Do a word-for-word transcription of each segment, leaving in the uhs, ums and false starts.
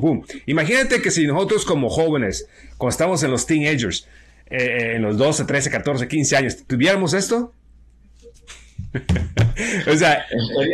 pum. Imagínate que si nosotros como jóvenes, cuando estamos en los teenagers, eh, en los doce, trece, catorce, quince años, ¿tuviéramos esto? O sea,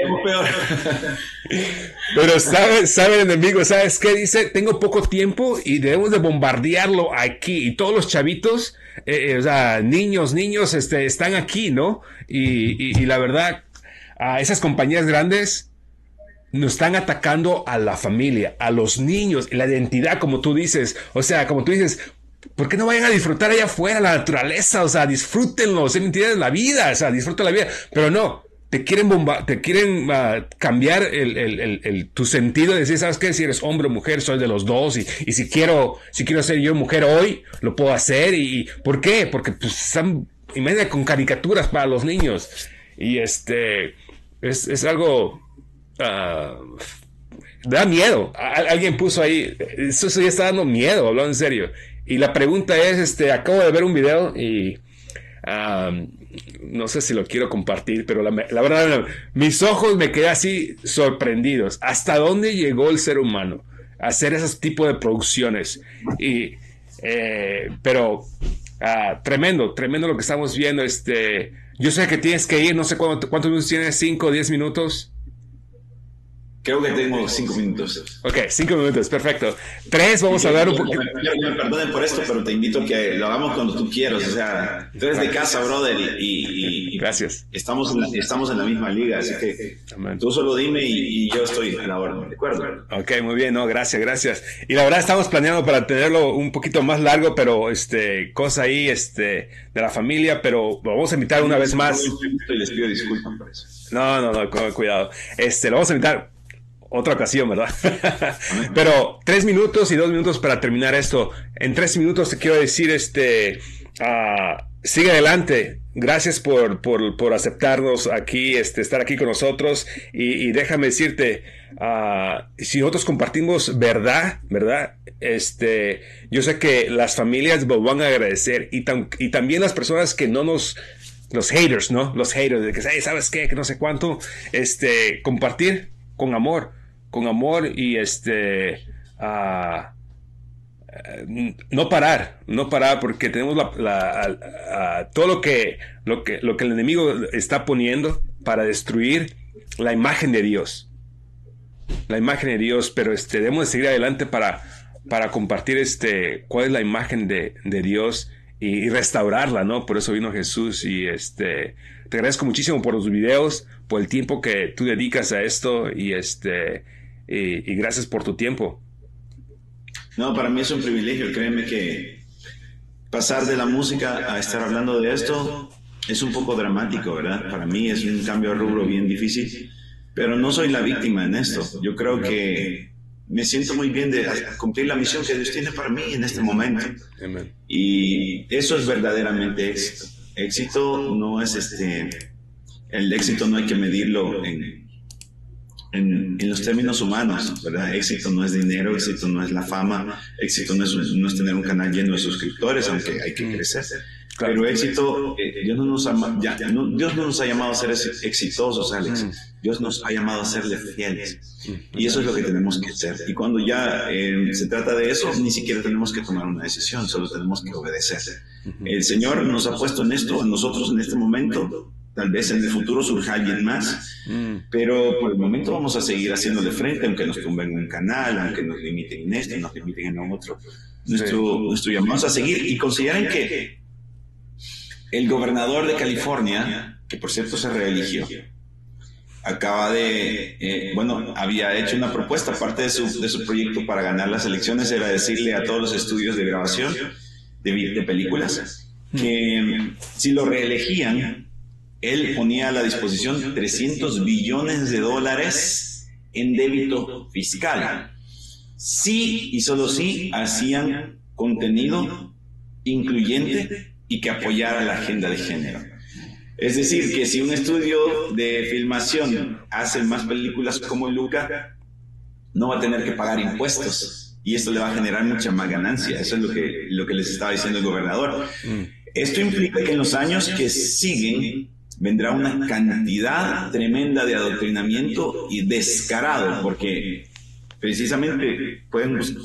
pero sabe, sabe el enemigo, ¿sabes qué? Dice, tengo poco tiempo y debemos de bombardearlo aquí. Y todos los chavitos, eh, o sea, niños, niños, este, están aquí, ¿no? Y, y, y la verdad, a esas compañías grandes nos están atacando a la familia, a los niños, la identidad, como tú dices. O sea, como tú dices, ¿por qué no vayan a disfrutar allá afuera la naturaleza? O sea, disfrútenlo, ¿sí me entiendes? La vida, o sea, disfruta la vida. Pero no, te quieren bomba, te quieren uh, cambiar el, el, el, el, tu sentido de decir, ¿sabes qué? Si eres hombre o mujer, soy de los dos. Y, y si quiero, si quiero ser yo mujer hoy, lo puedo hacer. ¿Y, y por qué? Porque pues están, imagínate, con caricaturas para los niños. Y este, es, es algo... Uh, da miedo. Al, alguien puso ahí, eso, eso ya está dando miedo, hablando en serio. Y la pregunta es, este, acabo de ver un video y um, no sé si lo quiero compartir, pero la, la verdad, mis ojos me quedé así sorprendidos. ¿Hasta dónde llegó el ser humano a hacer ese tipo de producciones? Y, eh, pero uh, tremendo, tremendo lo que estamos viendo. Este, yo sé que tienes que ir, no sé cuánto, cuántos minutos tienes, cinco o diez minutos. Creo que tengo cinco minutos. Ok, cinco minutos, perfecto. Tres, vamos a dar un poquito. Me perdonen por esto, pero te invito a que lo hagamos cuando tú quieras. O sea, tú eres de casa, brother, y, y, y gracias. Estamos en, la, estamos en la misma liga, así que Amén. Tú solo dime y, y yo estoy a la orden, ¿de acuerdo? Ok, muy bien, no, gracias, gracias. Y la verdad estamos planeando para tenerlo un poquito más largo, pero este, cosa ahí, este, de la familia, pero lo vamos a invitar una vez más. Y les pido disculpas por eso. No, no, no, cuidado. Este, lo vamos a invitar. Otra ocasión, ¿verdad? Pero tres minutos y dos minutos para terminar esto. En tres minutos te quiero decir, este, uh, sigue adelante. Gracias por, por, por aceptarnos aquí, este, estar aquí con nosotros. Y, y déjame decirte, uh, si nosotros compartimos verdad, ¿verdad? Este, yo sé que las familias lo van a agradecer y, tam, y también las personas que no nos... Los haters, ¿no? Los haters de que, hey, ¿sabes qué? Que no sé cuánto. Este, compartir con amor. Con amor y este uh, uh, no parar, no parar porque tenemos la, la, uh, todo lo que, lo que lo que el enemigo está poniendo para destruir la imagen de Dios, la imagen de Dios, pero este debemos seguir adelante para, para compartir este cuál es la imagen de, de Dios y, y restaurarla, ¿no? Por eso vino Jesús y este te agradezco muchísimo por los videos, por el tiempo que tú dedicas a esto y este y, y gracias por tu tiempo. No, para mí es un privilegio, créeme que pasar de la música a estar hablando de esto es un poco dramático, ¿verdad? Para mí es un cambio de rubro bien difícil, pero no soy la víctima en esto. Yo creo que me siento muy bien de cumplir la misión que Dios tiene para mí en este momento. Amen. Y eso es verdaderamente éxito. Éxito no es este, el éxito no hay que medirlo en, en, en los términos humanos, ¿verdad? Éxito no es dinero, éxito no es la fama, éxito no es, no es tener un canal lleno de suscriptores, aunque hay que crecer. Pero éxito, eh, Dios, no nos ha, ya, no, Dios no nos ha llamado a ser exitosos, Alex. Dios nos ha llamado a serle fieles. Y eso es lo que tenemos que hacer. Y cuando ya eh, se trata de eso, ni siquiera tenemos que tomar una decisión, solo tenemos que obedecer. El Señor nos ha puesto en esto, en nosotros en este momento. Tal vez en el futuro surja alguien más, pero por el momento vamos a seguir haciéndole frente, aunque nos tumben un canal, aunque nos limiten en esto, nos limiten en lo otro. Nuestro, nuestro llamado es a seguir. Y consideren que el gobernador de California, que por cierto se reeligió, acaba de, eh, bueno, había hecho una propuesta, parte de su, de su proyecto para ganar las elecciones era decirle a todos los estudios de grabación de, de películas que si lo reelegían, él ponía a la disposición trescientos billones de dólares en débito fiscal. Sí y solo sí hacían contenido incluyente y que apoyara la agenda de género. Es decir, que si un estudio de filmación hace más películas como Luca, no va a tener que pagar impuestos y esto le va a generar mucha más ganancia. Eso es lo que, lo que les estaba diciendo el gobernador. Esto implica que en los años que siguen vendrá una cantidad tremenda de adoctrinamiento y descarado, porque precisamente pueden bus-